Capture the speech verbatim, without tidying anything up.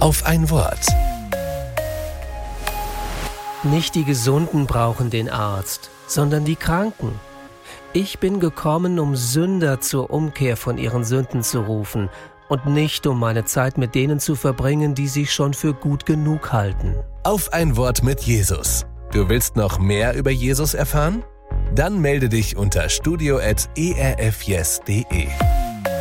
Auf ein Wort. Nicht die Gesunden brauchen den Arzt, sondern die Kranken. Ich bin gekommen, um Sünder zur Umkehr von ihren Sünden zu rufen und nicht, um meine Zeit mit denen zu verbringen, die sich schon für gut genug halten. Auf ein Wort mit Jesus. Du willst noch mehr über Jesus erfahren? Dann melde dich unter studio at e r f yes punkt d e.